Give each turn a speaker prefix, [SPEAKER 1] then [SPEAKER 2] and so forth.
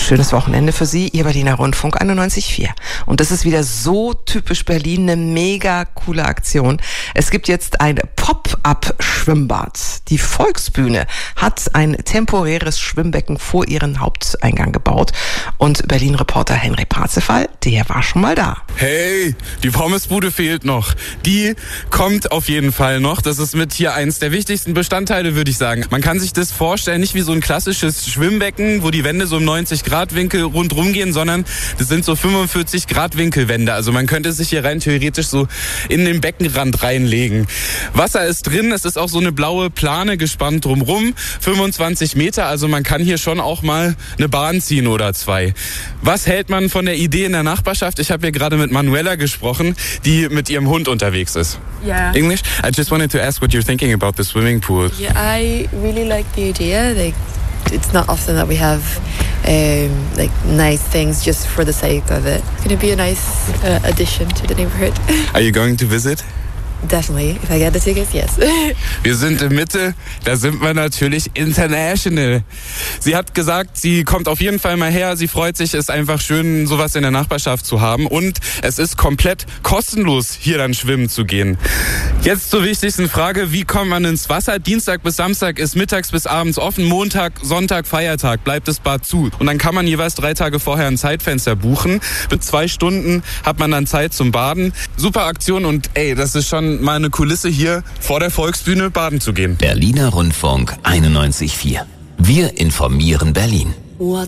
[SPEAKER 1] schönes Wochenende für Sie, Ihr Berliner Rundfunk 91.4. Und das ist wieder so typisch Berlin, eine mega coole Aktion. Es gibt jetzt ein Pop-up-Schwimmbad. Die Volksbühne hat ein temporäres Schwimmbecken vor ihren Haupteingang gebaut. Und Berlin-Reporter Henry Parzefall, der war schon mal da.
[SPEAKER 2] Hey, die Pommesbude fehlt noch. Die kommt auf jeden Fall noch. Das ist mit hier eins der wichtigsten Bestandteile, würde ich sagen. Man kann sich das vorstellen, nicht wie so ein klassisches Schwimmbecken, wo die Wände so im 90-Grad-Winkel rundrum gehen, sondern das sind so 45-Grad-Winkelwände. Also man könnte sich hier rein theoretisch so in den Beckenrand reinlegen. Wasser ist drin, es ist auch so eine blaue Plane gespannt drumrum, 25 Meter, also man kann hier schon auch mal eine Bahn ziehen oder zwei. Was hält man von der Idee in der Nachbarschaft? Ich habe hier gerade mit Manuela gesprochen, die mit ihrem Hund unterwegs ist.
[SPEAKER 3] Yeah.
[SPEAKER 2] English? I just wanted to ask what you're thinking about the swimming pool.
[SPEAKER 3] Yeah, I really like the idea. Like, it's not often that we have like nice things just for the sake of it. It's going to be a nice addition to the neighborhood.
[SPEAKER 2] Are you going to visit?
[SPEAKER 3] Definitely. If I get the tickets, yes.
[SPEAKER 2] Wir sind in Mitte, da sind wir natürlich international. Sie hat gesagt, sie kommt auf jeden Fall mal her. Sie freut sich, es ist einfach schön, sowas in der Nachbarschaft zu haben. Und es ist komplett kostenlos, hier dann schwimmen zu gehen. Jetzt zur wichtigsten Frage, wie kommt man ins Wasser? Dienstag bis Samstag ist mittags bis abends offen. Montag, Sonntag, Feiertag bleibt das Bad zu. Und dann kann man jeweils 3 Tage vorher ein Zeitfenster buchen. Mit 2 Stunden hat man dann Zeit zum Baden. Super Aktion und das ist schon mal eine Kulisse, hier vor der Volksbühne baden zu gehen.
[SPEAKER 4] Berliner Rundfunk 91.4. Wir informieren Berlin.